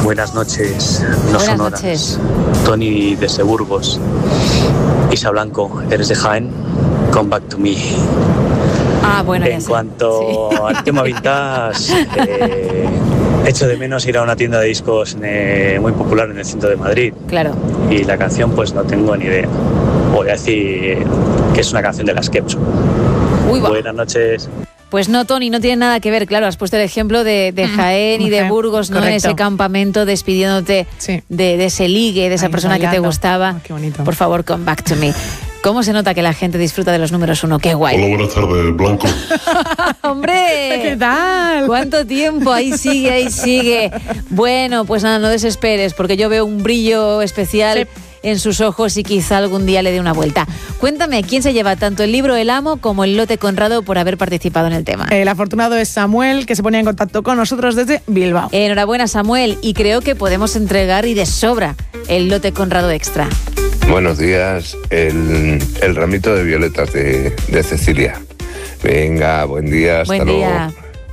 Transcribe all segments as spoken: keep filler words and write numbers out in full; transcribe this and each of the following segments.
Buenas noches, no Buenas sonoras. noches. Tony desde Burgos. Isa Blanco, eres de Jaén. Come back to me. Ah, bueno, ya En sé. cuanto Sí. al tema vintage, eh, echo de menos ir a una tienda de discos eh, muy popular en el centro de Madrid. Claro. Y la canción, pues no tengo ni idea. Voy a decir que es una canción de las Kepsu. Uy, va. Buenas noches. Pues no, Tony, no tiene nada que ver. Claro, has puesto el ejemplo de, de Jaén y de Ujú, Burgos, ¿no? En correcto. ese campamento despidiéndote Sí. de, de ese ligue, de esa Ahí persona que te bailando. gustaba. Ah, qué bonito. Por favor, come back to me. ¿Cómo se nota que la gente disfruta de los números uno? ¡Qué guay! Hola, buenas tardes, Blanco. ¡Hombre! ¿Qué tal? ¿Cuánto tiempo? Ahí sigue, ahí sigue. Bueno, pues nada, no desesperes, porque yo veo un brillo especial Sí. en sus ojos y quizá algún día le dé una vuelta. Cuéntame, ¿quién se lleva tanto el libro El Amo como el lote Conrado por haber participado en el tema? El afortunado es Samuel, que se ponía en contacto con nosotros desde Bilbao. Enhorabuena, Samuel, y creo que podemos entregar y de sobra el lote Conrado Extra. Buenos días, el, el ramito de violetas de, de Cecilia. Venga, buen día, hasta Buen luego. día.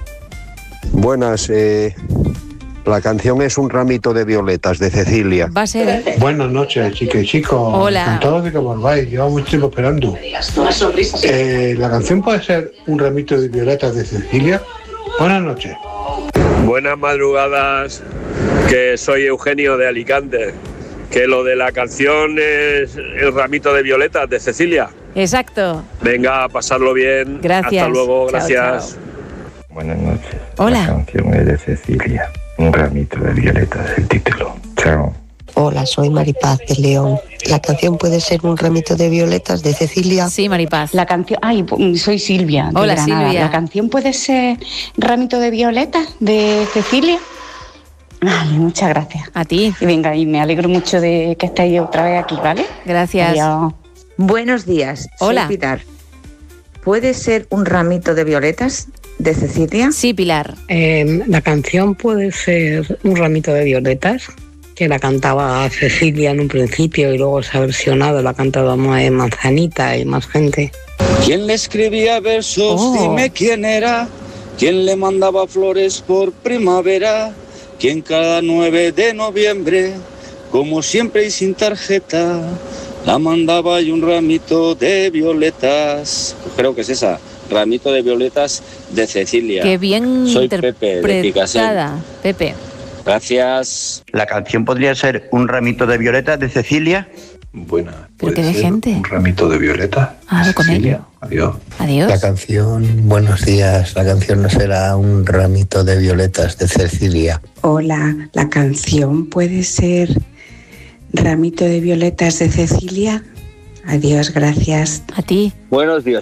Buenas, eh, la canción es Un ramito de violetas de Cecilia. Va a ser... Buenas noches, chicas y chicos. Hola. Encantado de que volváis. Llevo mucho tiempo esperando. Eh, la canción puede ser Un ramito de violetas de Cecilia. Buenas noches. Buenas madrugadas, que soy Eugenio de Alicante. Que lo de la canción es El ramito de violetas de Cecilia. Exacto. Venga, a pasarlo bien. Gracias. Hasta luego, Chao, gracias. chao. Buenas noches. Hola. La canción es de Cecilia. Un ramito de violetas es el título. Chao. Hola, soy Maripaz de León. La canción puede ser Un ramito de violetas de Cecilia. Sí, Maripaz. La canción, ay, soy Silvia de Hola, Granada. Silvia. La canción puede ser Ramito de violetas de Cecilia. Vale, muchas gracias. A ti. Y venga, y me alegro mucho de que estéis otra vez aquí, ¿vale? Gracias. Adiós. Buenos días, Hola. soy Pilar. ¿Puede ser Un ramito de violetas de Cecilia? Sí, Pilar. Eh, la canción puede ser Un ramito de violetas, que la cantaba Cecilia en un principio y luego se ha versionado, la ha cantado Ma- Manzanita y más gente. ¿Quién le escribía versos? Oh. Dime quién era. ¿Quién le mandaba flores por primavera? ¿Quién cada nueve de noviembre, como siempre y sin tarjeta, la mandaba y un ramito de violetas? Pues creo que es esa, Ramito de violetas de Cecilia. Qué bien Soy Pepe de Picasen. interpretada. Pepe. Gracias. La canción podría ser Un ramito de violetas de Cecilia. Buena. Pero ¿Puede qué de ser gente. Un ramito de violeta. Ah, con Cecilia. ello. Adiós. Adiós. La canción, buenos días, la canción no será Un ramito de violetas de Cecilia. Hola, la canción puede ser Ramito de violetas de Cecilia. Adiós, gracias. A ti. Buenos días,